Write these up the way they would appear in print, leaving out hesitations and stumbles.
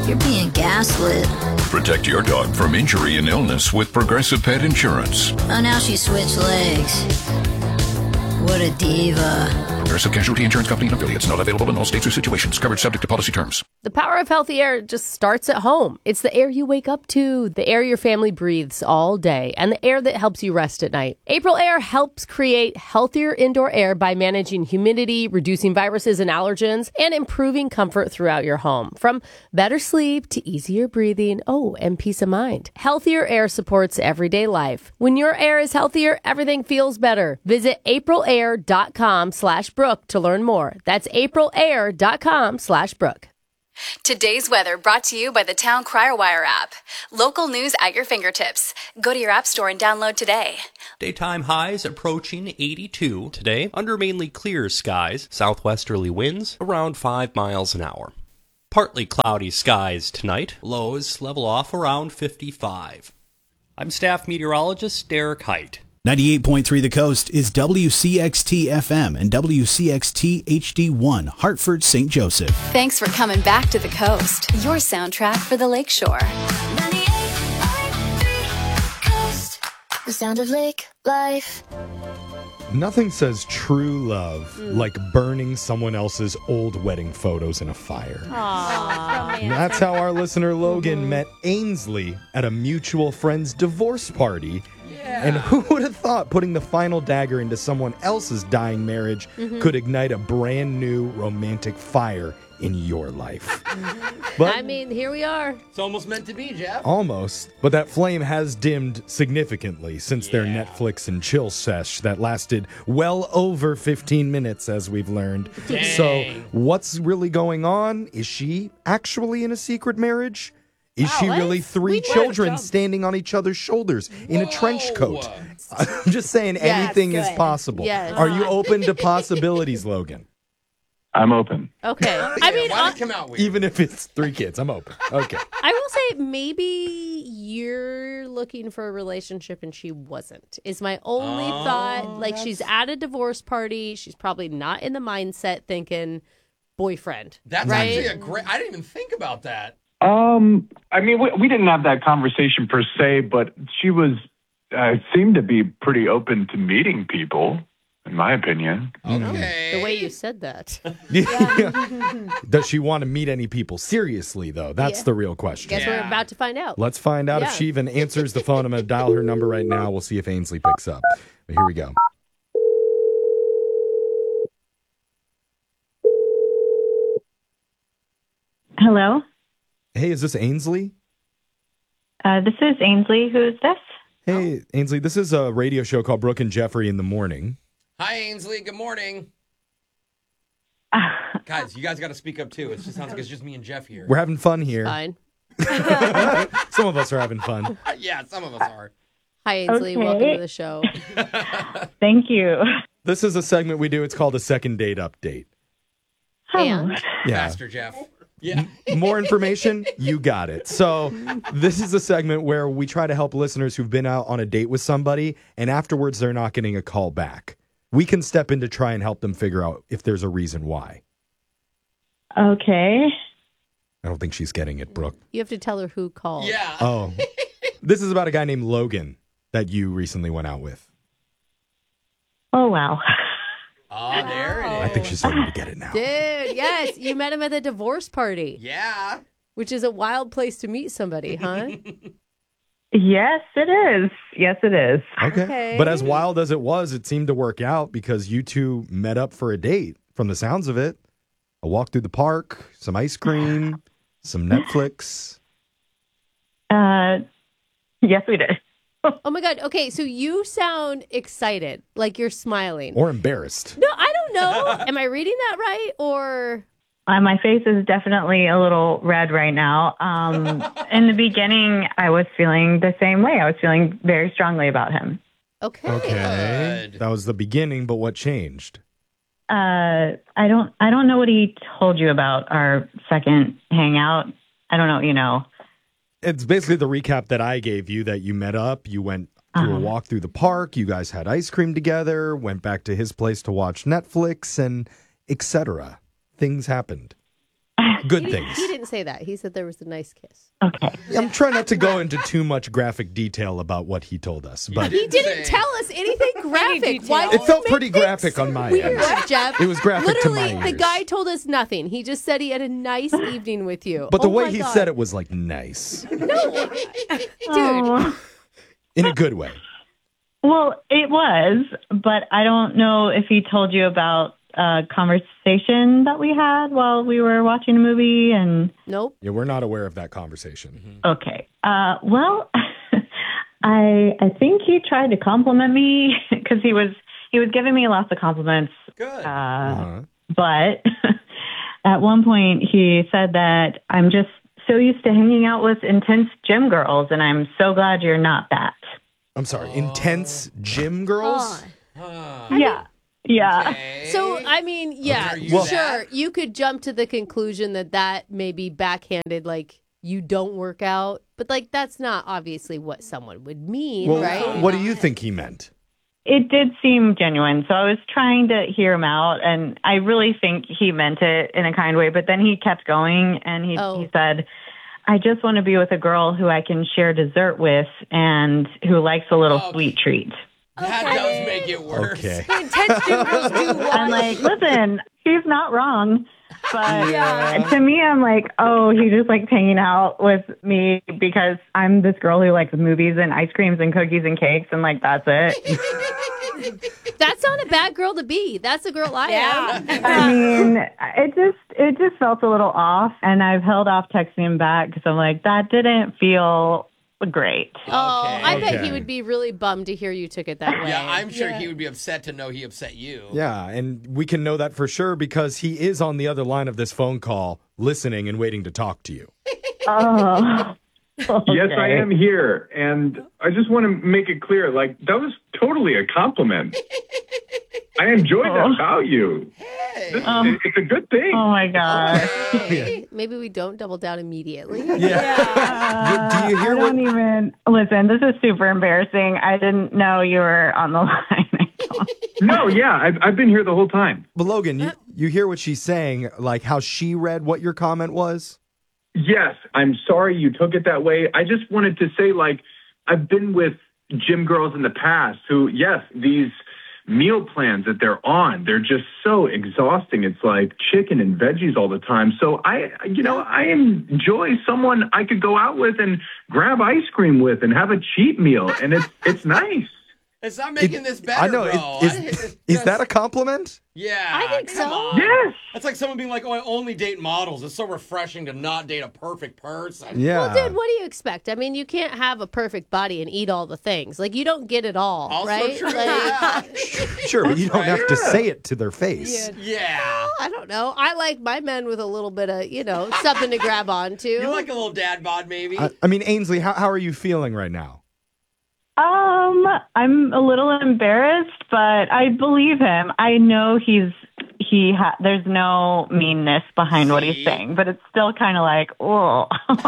You're being gaslit. Protect your dog from injury and illness with Progressive Pet Insurance. Oh, now she switched legs. What a diva. Progressive Casualty Insurance Company and affiliates. Not available in all states or situations. Coverage subject to policy terms. The power of healthy air just starts at home. It's the air you wake up to, the air your family breathes all day, and the air that helps you rest at night. April Air helps create healthier indoor air by managing humidity, reducing viruses and allergens, and improving comfort throughout your home. From better sleep to easier breathing, and peace of mind. Healthier air supports everyday life. When your air is healthier, everything feels better. Visit aprilair.com/Brooke to learn more. That's aprilair.com/Brooke. Today's weather brought to you by the Town Crier Wire app. Local news at your fingertips. Go to your app store and download today. Daytime highs approaching 82 today under mainly clear skies. Southwesterly winds around 5 miles an hour. Partly cloudy skies tonight. Lows level off around 55. I'm staff meteorologist Derek Height. 98.3 The Coast is WCXT-FM and WCXT HD1, Hartford, St. Joseph. Thanks for coming back to the coast. Your soundtrack for the Lakeshore. 98.3 Coast, the sound of lake life. Nothing says true love like burning someone else's old wedding photos in a fire. And that's how our listener Logan met Ainsley at a mutual friend's divorce party. And who would have thought putting the final dagger into someone else's dying marriage could ignite a brand new romantic fire in your life? But I mean, here we are. It's almost meant to be, Jeff. almost. But that flame has dimmed significantly since their Netflix and chill sesh that lasted well over 15 minutes, as we've learned. Dang. So what's really going on? Is she actually in a secret marriage? Is she really three children standing on each other's shoulders in a trench coat? I'm just saying anything is possible. Yes. Are you open to possibilities, Logan? I'm open. Okay. I mean, why did it come out weird? Even if it's 3 kids, I'm open. Okay. I will say maybe you're looking for a relationship and she wasn't, is my only thought. Like, she's at a divorce party. She's probably not in the mindset thinking boyfriend. That's right? actually a great... I didn't even think about that. I mean, we didn't have that conversation per se, but she was seemed to be pretty open to meeting people, in my opinion. Okay. The way you said that. Does she want to meet any people seriously, though? That's the real question. Guess we're about to find out. Let's find out if she even answers the phone. I'm going to dial her number right now. We'll see if Ainsley picks up. But here we go. Hello? Hey, is this Ainsley? This is Ainsley. Who's this? Hey, Ainsley, this is a radio show called Brooke and Jeffrey in the Morning. Hi, Ainsley. Good morning. Guys, you guys got to speak up, too. It just sounds like it's just me and Jeff here. We're having fun here. Fine. Some of us are having fun. Yeah, some of us are. Hi, Ainsley. Okay. Welcome to the show. Thank you. This is a segment we do. It's called a second date update. And Yeah. Faster, Jeff. Yeah. More information, you got it. So this is a segment where we try to help listeners who've been out on a date with somebody and afterwards they're not getting a call back. We can step in to try and help them figure out if there's a reason why. Okay. I don't think she's getting it, Brooke. you have to tell her who called. Yeah. Oh. This is about a guy named Logan that you recently went out with. Oh, wow. Oh, there it is. I think she's starting to get it now. Dude, yes. You met him at the divorce party, Yeah. which is a wild place to meet somebody, huh? Yes, it is. Yes, it is. Okay. But as wild as it was, it seemed to work out because you two met up for a date from the sounds of it. A walk through the park, some ice cream, some Netflix. Yes, we did. Oh, my God. Okay, so you sound excited, like you're smiling. Or embarrassed. No, I don't know. Am I reading that right? Or... My face is definitely a little red right now. In the beginning, I was feeling the same way. I was feeling very strongly about him. Okay. That was the beginning, but what changed? I don't know what he told you about our second hangout. I don't know, you know. It's basically the recap that I gave you, that you met up, you went through a walk through the park, you guys had ice cream together, went back to his place to watch Netflix, and etc. Things happened. good things. He didn't say that. He said there was a nice kiss. Okay. I'm trying not to go into too much graphic detail about what he told us, but He didn't tell us anything graphic. Why it felt pretty graphic on my weird, end. Jeff? It was graphic to my Literally, the ears. guy told us nothing. He just said he had a nice evening with you. But the Oh way my he God. said it was like nice. Dude. In a good way. Well, it was, but I don't know if he told you about a conversation that we had while we were watching a movie. And nope. Yeah, we're not aware of that conversation. Okay. Well, I think he tried to compliment me because he was giving me lots of compliments. Good. But at one point he said that I'm just so used to hanging out with intense gym girls, and I'm so glad you're not that. I'm sorry, intense gym girls? Yeah. So, I mean, yeah, sure. You could jump to the conclusion that may be backhanded, like you don't work out, but like that's not obviously what someone would mean, Well, right? what do you think he meant? It did seem genuine, so I was trying to hear him out, and I really think he meant it in a kind way, but then he kept going, and he said, I just want to be with a girl who I can share dessert with and who likes a little sweet treat. That does make it worse. Okay. I'm like, listen, he's not wrong. But to me, I'm like, oh, he just likes hanging out with me because I'm this girl who likes movies and ice creams and cookies and cakes, and like, that's it. That's not a bad girl to be. That's the girl I am. I mean, it just felt a little off, and I've held off texting him back because I'm like, that didn't feel great. Oh, I bet he would be really bummed to hear you took it that way. Yeah, I'm sure he would be upset to know he upset you. Yeah, and we can know that for sure because he is on the other line of this phone call, listening and waiting to talk to you. Oh. Yes, I am here. And I just want to make it clear, like, that was totally a compliment. I enjoyed that about you. It's a good thing. Oh, my God. Maybe we don't double down immediately. Do you hear I don't even... Listen, this is super embarrassing. I didn't know you were on the line. No, yeah, I've been here the whole time. But Logan, you hear what she's saying, like how she read what your comment was? Yes, I'm sorry you took it that way. I just wanted to say, like, I've been with gym girls in the past who, yes, these meal plans that they're on, they're just so exhausting. It's like chicken and veggies all the time. So I enjoy someone I could go out with and grab ice cream with and have a cheat meal. And it's nice. It's not making this better, I know. bro. Is that a compliment? Yeah. I think come so. on. Yes. That's like someone being like, oh, I only date models. It's so refreshing to not date a perfect person. Yeah. Well, dude, what do you expect? I mean, you can't have a perfect body and eat all the things. Like, you don't get it all, Also right? true. Like, Sure, but you don't have to say it to their face. Yeah. I don't know. I like my men with a little bit of, something to grab onto. You like a little dad bod, maybe? I mean, Ainsley, how are you feeling right now? I'm a little embarrassed, but I believe him. I know there's no meanness behind what he's saying, but it's still kind of like, oh.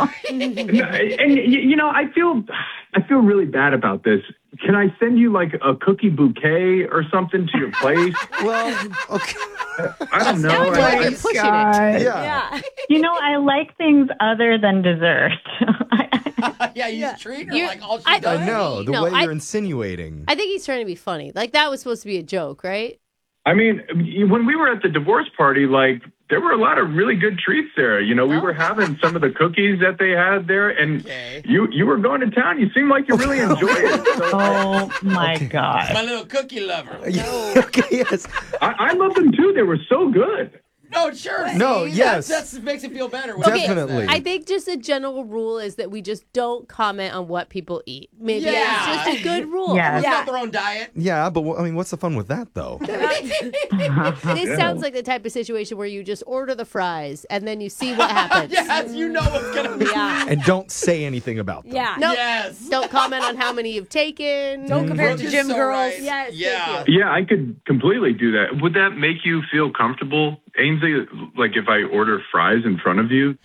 And I feel really bad about this. Can I send you like a cookie bouquet or something to your place? Well, okay. I don't know. Sounds like you're pushing it. Yeah. I like things other than dessert. Yeah, you treat her like all she does. I know, the No, way you're insinuating. I think he's trying to be funny. Like, that was supposed to be a joke, right? I mean, when we were at the divorce party, like, there were a lot of really good treats there. We were having some of the cookies that they had there, and you were going to town. You seemed like you really enjoyed it. So, Oh, my God. My little cookie lover. Okay, yes. I love them, too. They were so good. No, sure. No, see? yes. That makes it feel better. when Okay, he says Definitely. that. I think just a general rule is that we just don't comment on what people eat. Maybe Yeah. it's just a good rule. Yes. It's not their own diet. Yeah, but what's the fun with that, though? This sounds like the type of situation where you just order the fries and then you see what happens. Yes, you know what's going to be. Yeah. And don't say anything about them. Yeah. Nope. Yes. Don't comment on how many you've taken. Don't compare it Brooke to is gym so girls. right. Yes, Yeah. thank you. Yeah, I could completely do that. Would that make you feel comfortable, Ainsley, like if I order fries in front of you?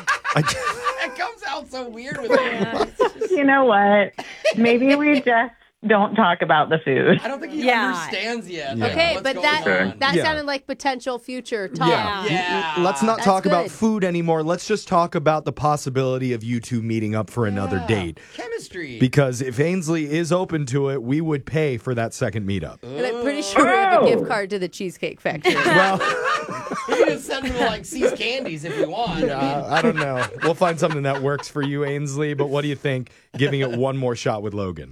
It comes out so weird with it. You know what? Maybe we just don't talk about the food. I don't think he understands yet. Yeah. Okay, what's but going on. that Yeah. sounded like potential future talk. Yeah. Let's not That's talk about good. food anymore. Let's just talk about the possibility of you two meeting up for another date. Chemistry. Because if Ainsley is open to it, we would pay for that second meetup. And I'm pretty sure we have a gift card to the Cheesecake Factory. Well, We can just send him to like C's Candies if we want. I don't know. We'll find something that works for you, Ainsley. But what do you think? Giving it one more shot with Logan.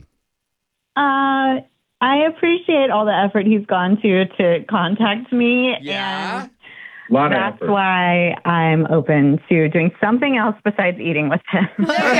I appreciate all the effort he's gone to contact me. Yeah. And A lot of that's effort. why I'm open to doing something else besides eating with him.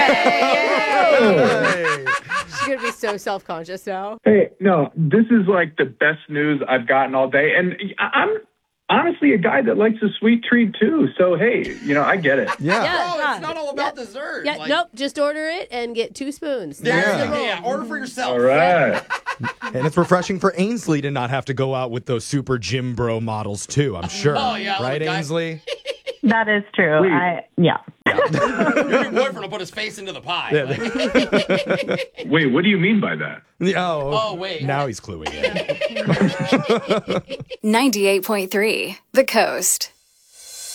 She's going to be so self-conscious now. Hey, no, this is like the best news I've gotten all day. And I'm honestly a guy that likes a sweet treat too. So, hey, I get it. Yeah. Oh, it's not all about dessert. Yeah, Like, nope, just order it and get 2 spoons. Yeah. That's the rule. Yeah, order for yourself. All right. And it's refreshing for Ainsley to not have to go out with those super gym bro models too, I'm sure. Oh, yeah, Right, the guy- Ainsley? That is true. Wait. Your new boyfriend will put his face into the pie. Yeah. Like, Wait, what do you mean by that? Oh, wait. Now he's cluing in. 98.3 The Coast.